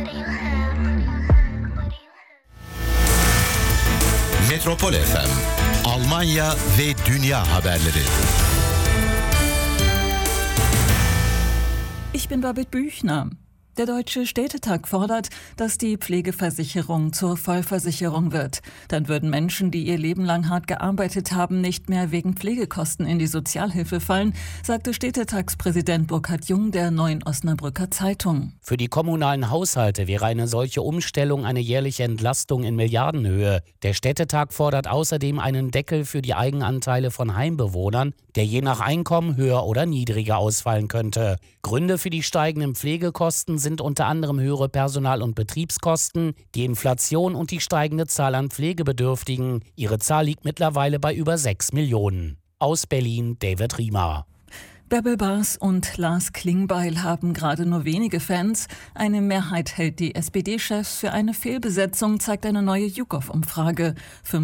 Metropol FM, Almanya ve Dünya haberleri. Ich bin Babette Büchner. Der Deutsche Städtetag fordert, dass die Pflegeversicherung zur Vollversicherung wird. Dann würden Menschen, die ihr Leben lang hart gearbeitet haben, nicht mehr wegen Pflegekosten in die Sozialhilfe fallen, sagte Städtetagspräsident Burkhard Jung der Neuen Osnabrücker Zeitung. Für die kommunalen Haushalte wäre eine solche Umstellung eine jährliche Entlastung in Milliardenhöhe. Der Städtetag fordert außerdem einen Deckel für die Eigenanteile von Heimbewohnern, der je nach Einkommen höher oder niedriger ausfallen könnte. Gründe für die steigenden Pflegekosten sind unter anderem höhere Personal- und Betriebskosten, die Inflation und die steigende Zahl an Pflegebedürftigen. Ihre Zahl liegt mittlerweile bei über 6 Millionen. Aus Berlin, David Riemer. Bärbel Bas und Lars Klingbeil haben gerade nur wenige Fans. Eine Mehrheit hält die SPD-Chefs für eine Fehlbesetzung, zeigt eine neue YouGov-Umfrage.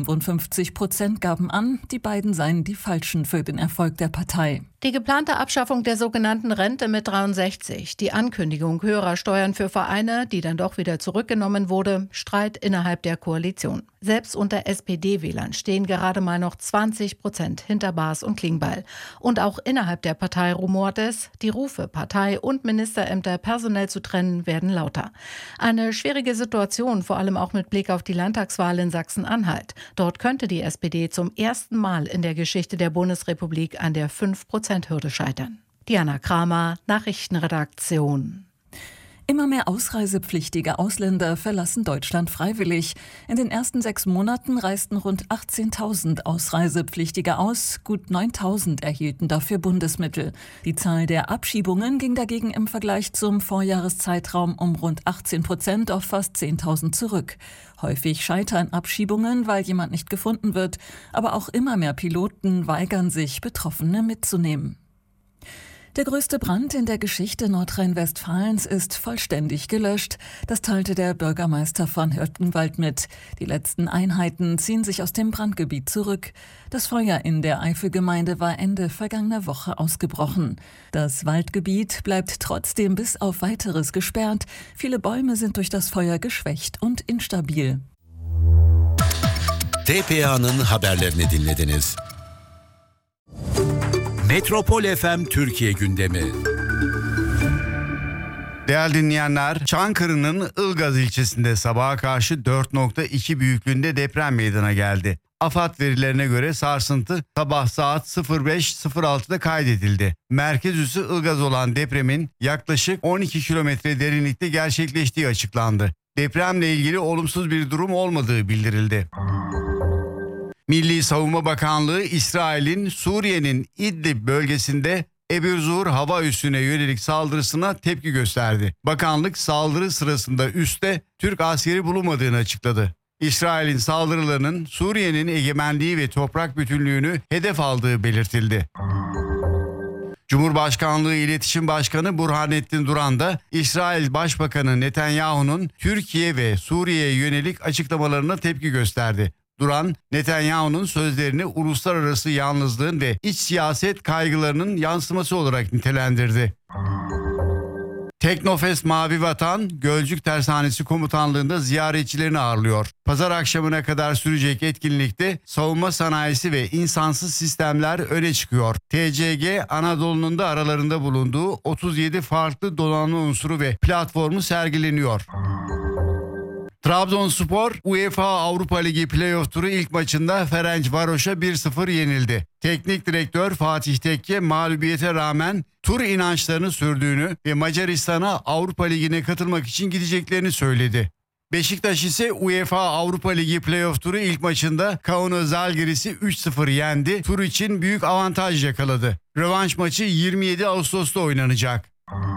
55% gaben an, die beiden seien die Falschen für den Erfolg der Partei. Die geplante Abschaffung der sogenannten Rente mit 63, die Ankündigung höherer Steuern für Vereine, die dann doch wieder zurückgenommen wurde, Streit innerhalb der Koalition. Selbst unter SPD-Wählern stehen gerade mal noch 20% hinter Bas und Klingbeil. Und auch innerhalb der Partei rumort es, die Rufe, Partei und Ministerämter personell zu trennen, werden lauter. Eine schwierige Situation, vor allem auch mit Blick auf die Landtagswahl in Sachsen-Anhalt. Dort könnte die SPD zum ersten Mal in der Geschichte der Bundesrepublik an der 5%-Hürde scheitern. Diana Kramer, Nachrichtenredaktion. Immer mehr ausreisepflichtige Ausländer verlassen Deutschland freiwillig. In den ersten 6 Monaten reisten rund 18.000 Ausreisepflichtige aus, gut 9.000 erhielten dafür Bundesmittel. Die Zahl der Abschiebungen ging dagegen im Vergleich zum Vorjahreszeitraum um rund 18% auf fast 10.000 zurück. Häufig scheitern Abschiebungen, weil jemand nicht gefunden wird, aber auch immer mehr Piloten weigern sich, Betroffene mitzunehmen. Der größte Brand in der Geschichte Nordrhein-Westfalens ist vollständig gelöscht. Das teilte der Bürgermeister von Hürtgenwald mit. Die letzten Einheiten ziehen sich aus dem Brandgebiet zurück. Das Feuer in der Eifelgemeinde war Ende vergangener Woche ausgebrochen. Das Waldgebiet bleibt trotzdem bis auf Weiteres gesperrt. Viele Bäume sind durch das Feuer geschwächt und instabil. TPA'nın haberlerini dinlediniz. Metropol FM Türkiye gündemi. Değerli dinleyenler, Çankırı'nın Ilgaz ilçesinde sabaha karşı 4.2 büyüklüğünde deprem meydana geldi. AFAD verilerine göre sarsıntı sabah saat 05.06'da kaydedildi. Merkez üssü Ilgaz olan depremin yaklaşık 12 kilometre derinlikte gerçekleştiği açıklandı. Depremle ilgili olumsuz bir durum olmadığı bildirildi. Milli Savunma Bakanlığı, İsrail'in Suriye'nin İdlib bölgesinde Ebu Zur hava üssüne yönelik saldırısına tepki gösterdi. Bakanlık saldırı sırasında üste Türk askeri bulunmadığını açıkladı. İsrail'in saldırılarının Suriye'nin egemenliği ve toprak bütünlüğünü hedef aldığı belirtildi. Cumhurbaşkanlığı İletişim Başkanı Burhanettin Duran da İsrail Başbakanı Netanyahu'nun Türkiye ve Suriye'ye yönelik açıklamalarına tepki gösterdi. Duran, Netanyahu'nun sözlerini uluslararası yalnızlığın ve iç siyaset kaygılarının yansıması olarak nitelendirdi. Teknofest Mavi Vatan, Gölcük Tersanesi Komutanlığı'nda ziyaretçilerini ağırlıyor. Pazar akşamına kadar sürecek etkinlikte savunma sanayisi ve insansız sistemler öne çıkıyor. TCG, Anadolu'nun da aralarında bulunduğu 37 farklı donanma unsuru ve platformu sergileniyor. Trabzonspor, UEFA Avrupa Ligi Playoff turu ilk maçında Ferencvaros'a 1-0 yenildi. Teknik direktör Fatih Tekke mağlubiyete rağmen tur inançlarını sürdüğünü ve Macaristan'a Avrupa Ligi'ne katılmak için gideceklerini söyledi. Beşiktaş ise UEFA Avrupa Ligi Playoff turu ilk maçında Kaunas Žalgiris'i 3-0 yendi. Tur için büyük avantaj yakaladı. Rövanş maçı 27 Ağustos'ta oynanacak.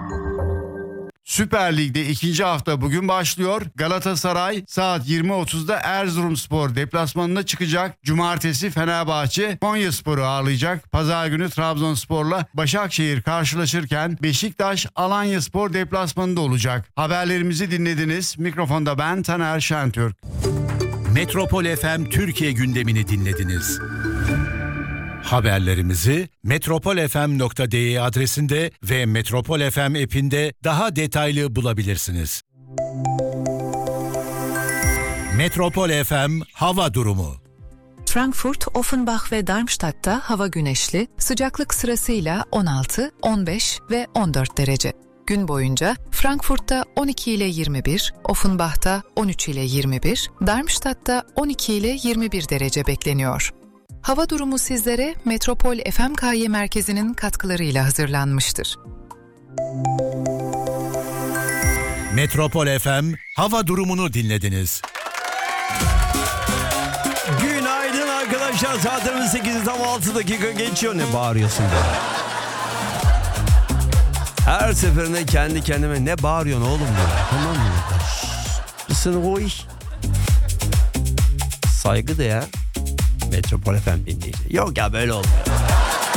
Süper Lig'de ikinci hafta bugün başlıyor. Galatasaray saat 20.30'da Erzurumspor deplasmanına çıkacak. Cumartesi Fenerbahçe Konyaspor'u ağırlayacak. Pazar günü Trabzonspor'la Başakşehir karşılaşırken Beşiktaş Alanyaspor deplasmanında olacak. Haberlerimizi dinlediniz. Mikrofonda ben Taner Şentürk. Metropol FM Türkiye gündemini dinlediniz. Haberlerimizi metropolfm.de adresinde ve Metropol FM app'inde daha detaylı bulabilirsiniz. Metropol FM hava durumu. Frankfurt, Offenbach ve Darmstadt'ta hava güneşli, sıcaklık sırasıyla 16, 15 ve 14 derece. Gün boyunca Frankfurt'ta 12 ile 21, Offenbach'ta 13 ile 21, Darmstadt'ta 12 ile 21 derece bekleniyor. Hava durumu sizlere Metropol FMKY merkezinin katkılarıyla hazırlanmıştır. Metropol FM hava durumunu dinlediniz. Günaydın arkadaşlar. Saatimiz 8 tam 6 dakika geçiyor. Ne bağırıyorsun be? Her seferinde kendi kendime ne bağırıyorsun oğlum ya? Tamam mı? Isın saygı değer Metropol FM dinleyici. Yok ya böyle olmuyor.